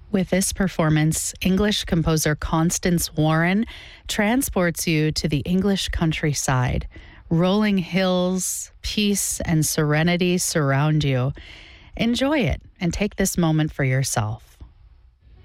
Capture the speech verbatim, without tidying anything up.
With this performance, English composer Constance Warren transports you to the English countryside. Rolling hills, peace, and serenity surround you. Enjoy it and take this moment for yourself.